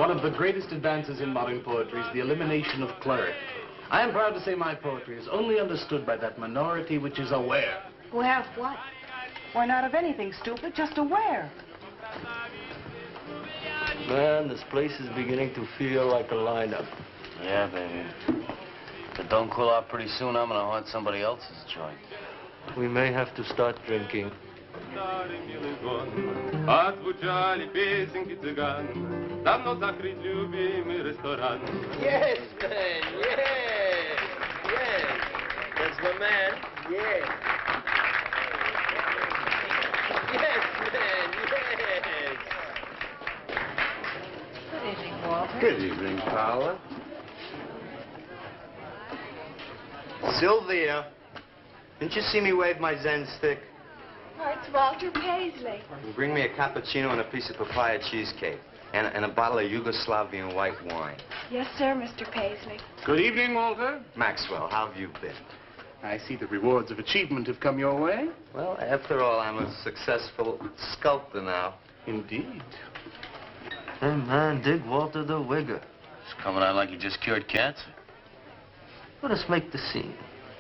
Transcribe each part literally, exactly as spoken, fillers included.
One of the greatest advances in modern poetry is the elimination of clarity. I am proud to say my poetry is only understood by that minority which is aware. Aware of what? Why, not of anything, stupid, just aware. Man, this place is beginning to feel like a lineup. Yeah, baby. If it don't cool out pretty soon, I'm gonna haunt somebody else's joint. We may have to start drinking. Отзвучали песенки цыган, давно закрыть любимый ресторан. Yes, man, yes, yes. That's my man, yes. Yes, man, yes. Good evening, Walter. Good evening, Paula. Sylvia, didn't you see me wave my Zen stick? Oh, it's Walter Paisley. Bring me a cappuccino and a piece of papaya cheesecake. And, and a bottle of Yugoslavian white wine. Yes, sir, Mister Paisley. Good evening, Walter. Maxwell, how have you been? I see the rewards of achievement have come your way. Well, after all, I'm a successful sculptor now. Indeed. Hey, man, dig Walter the Wigger. It's coming out like you just cured cancer. Let us make the scene.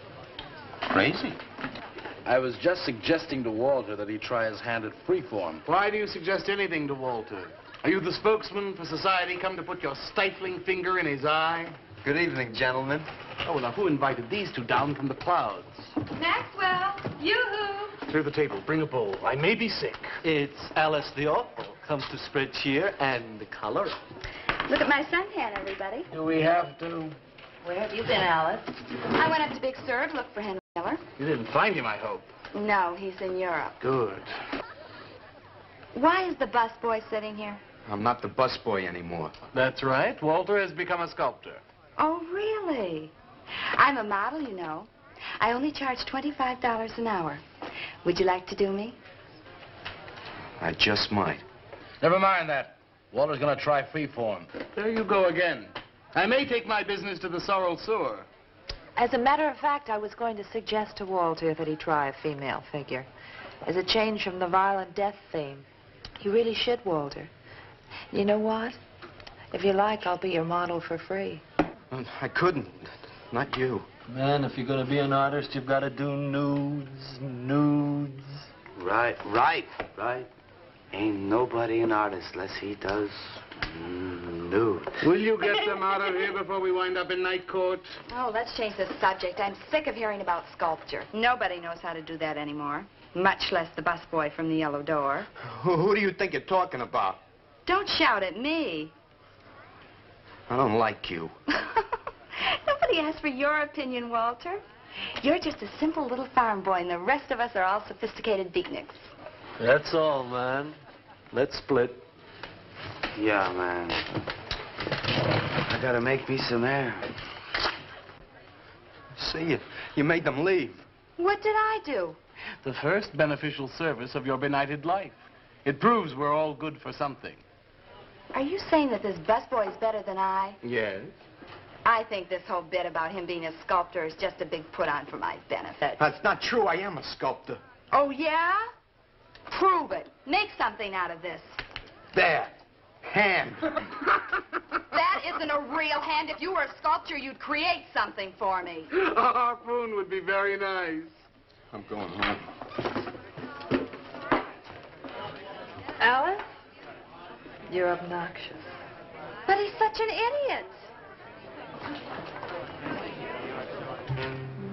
Crazy. I was just suggesting to Walter that he try his hand at freeform. Why do you suggest anything to Walter? Are you the spokesman for society come to put your stifling finger in his eye? Good evening, gentlemen. Oh, now who invited these two down from the clouds? Maxwell, yoo-hoo. Clear the table. Bring a bowl. I may be sick. It's Alice the Awful. Comes to spread cheer and color. Look at my suntan, everybody. Do we have to? Where have you been, Alice? I went up to Big Sur to look for Henry Miller. You didn't find him, I hope. No, he's in Europe. Good. Why is the busboy sitting here? I'm not the busboy anymore. That's right. Walter has become a sculptor. Oh, really? I'm a model, you know. I only charge twenty-five dollars an hour. Would you like to do me? I just might. Never mind that. Walter's gonna try freeform. There you go again. I may take my business to the Sorrel Sewer. As a matter of fact, I was going to suggest to Walter that he try a female figure. As a change from the violent death theme. You really should, Walter. You know what? If you like, I'll be your model for free. I couldn't. Not you. Man, if you're gonna be an artist, you've got to do nudes, nudes. Right, right, right. Ain't nobody an artist unless he does nude. Will you get them out of here before we wind up in night court? Oh, let's change the subject. I'm sick of hearing about sculpture. Nobody knows how to do that anymore. Much less the busboy from the Yellow Door. Who, who do you think you're talking about? Don't shout at me. I don't like you. Nobody asked for your opinion, Walter. You're just a simple little farm boy, and the rest of us are all sophisticated beatniks. That's all, man. Let's split. Yeah, man. I gotta make me some air. See, you, you made them leave. What did I do? The first beneficial service of your benighted life. It proves we're all good for something. Are you saying that this busboy is better than I? Yes. I think this whole bit about him being a sculptor is just a big put-on for my benefit. That's not true. I am a sculptor. Oh, yeah? Prove it. Make something out of this. There. Hand. That isn't a real hand. If you were a sculptor, you'd create something for me. A harpoon would be very nice. I'm going home. Alice? You're obnoxious. But he's such an idiot.